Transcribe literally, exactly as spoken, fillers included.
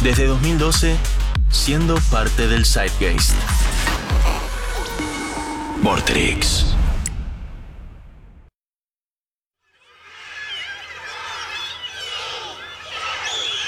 Desde dos mil doce, siendo parte del Zeitgeist. Vortrix.